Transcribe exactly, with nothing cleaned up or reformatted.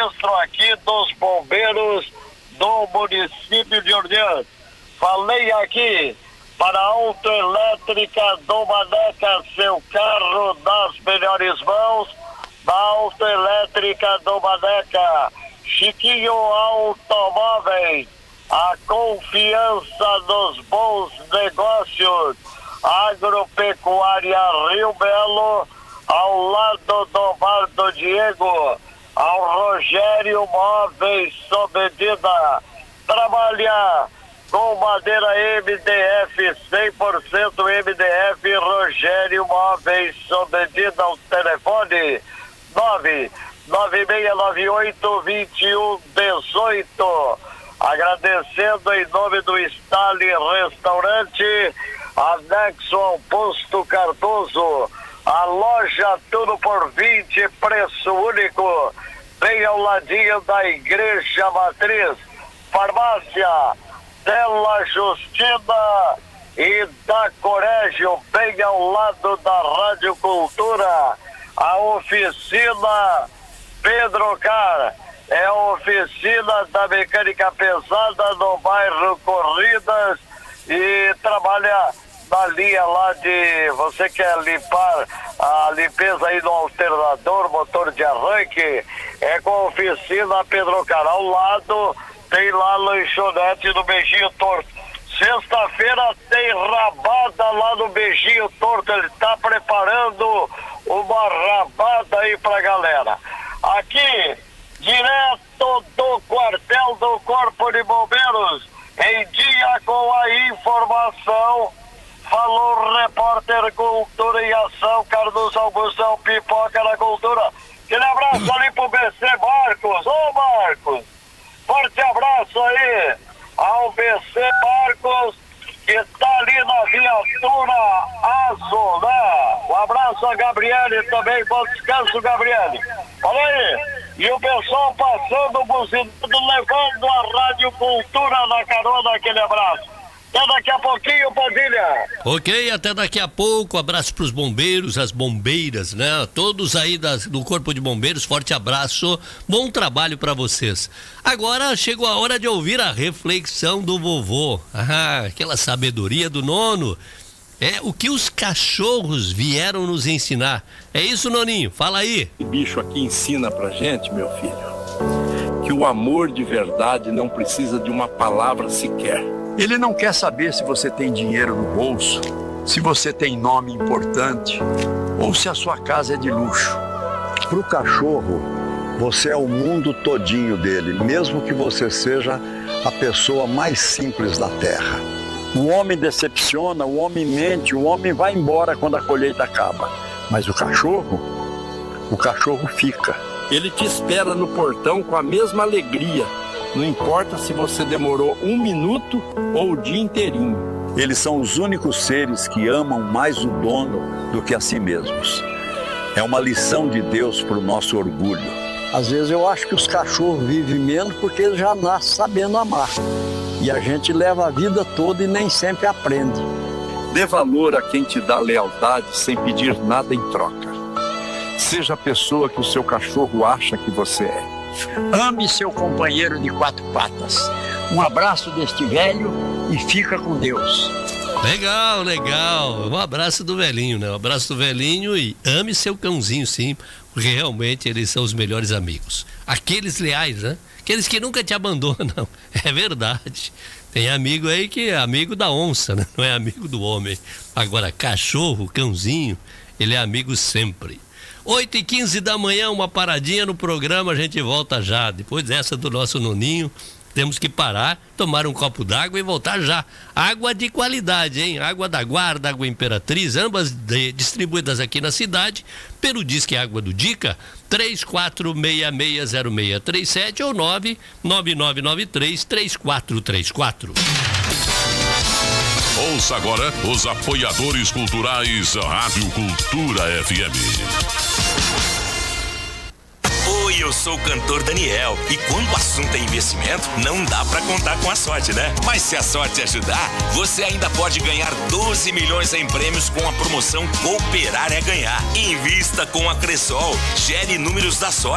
registro aqui dos bombeiros do município de Orleans. Falei aqui para a Autoelétrica do Maneca, seu carro nas melhores mãos, da Autoelétrica do Maneca. Chiquinho Automóveis, a confiança nos bons negócios. Agropecuária Rio Belo, ao lado do Bar do Diego, ao Rogério Móveis sob medida. Trabalha com madeira M D F, cem por cento M D F, Rogério Móveis sob medida. O telefone nove nove seis nove oito, dois um um oito. Agradecendo em nome do Stali Restaurante, anexo ao Posto Cardoso, a loja tudo por vinte, preço único, bem ao ladinho da Igreja Matriz. Farmácia Della Justina e da Corégio, bem ao lado da Rádio Cultura. A oficina Pedro Car é a oficina da mecânica pesada no bairro Corridas e trabalha na linha lá de, você quer limpar a limpeza aí do alternador, motor de arranque, é com a oficina Pedro Car. Ao lado tem lá a lanchonete do Beijinho Torto. Sexta-feira tem rabada lá no Beijinho Torto, ele está preparando uma rabada aí pra galera. Aqui, direto do quartel do Corpo de Bombeiros, em dia com a informação, falou o repórter Cultura em Ação, Carlos Augusto, Pipoca na Cultura. Aquele abraço ali pro B C Marcos. Ô Marcos, forte abraço aí ao B C Marcos, que tá ali na viatura azul, né? Um abraço a Gabriele também, bom descanso, Gabriele. Olha aí, e o pessoal passando, buzinando, levando a Rádio Cultura na carona, aquele abraço. Até daqui a pouquinho, Padilha. Ok, até daqui a pouco. Abraço pros bombeiros, as bombeiras, né? Todos aí das, do Corpo de Bombeiros, forte abraço. Bom trabalho para vocês. Agora chegou a hora de ouvir a reflexão do vovô. Ah, aquela sabedoria do nono. É o que os cachorros vieram nos ensinar. É isso, Noninho? Fala aí. Esse bicho aqui ensina pra gente, meu filho, que o amor de verdade não precisa de uma palavra sequer. Ele não quer saber se você tem dinheiro no bolso, se você tem nome importante ou se a sua casa é de luxo. Para o cachorro, você é o mundo todinho dele, mesmo que você seja a pessoa mais simples da terra. O homem decepciona, o homem mente, o homem vai embora quando a colheita acaba. Mas o cachorro, o cachorro fica. Ele te espera no portão com a mesma alegria. Não importa se você demorou um minuto ou o dia inteirinho. Eles são os únicos seres que amam mais o dono do que a si mesmos. É uma lição de Deus para o nosso orgulho. Às vezes eu acho que os cachorros vivem menos porque eles já nascem sabendo amar. E a gente leva a vida toda e nem sempre aprende. Dê valor a quem te dá lealdade sem pedir nada em troca. Seja a pessoa que o seu cachorro acha que você é. Ame seu companheiro de quatro patas. Um abraço deste velho e fica com Deus. Legal, legal. Um abraço do velhinho, né? Um abraço do velhinho e ame seu cãozinho, sim, porque realmente eles são os melhores amigos. Aqueles leais, né? Aqueles que nunca te abandonam. É verdade. Tem amigo aí que é amigo da onça, né? Não é amigo do homem. Agora, cachorro, cãozinho, ele é amigo sempre. oito e quinze da manhã, uma paradinha no programa, a gente volta já. Depois dessa do nosso noninho, temos que parar, tomar um copo d'água e voltar já. Água de qualidade, hein? Água da Guarda, Água Imperatriz, ambas de, distribuídas aqui na cidade, pelo Disque Água do Dica, três quatro seis seis zero seis três sete ou nove nove nove nove três três quatro três quatro. Ouça agora os apoiadores culturais Rádio Cultura F M. Oi, eu sou o cantor Daniel e quando o assunto é investimento, não dá pra contar com a sorte, né? Mas se a sorte ajudar, você ainda pode ganhar doze milhões em prêmios com a promoção Cooperar é Ganhar. Invista com a Cressol, gere números da sorte.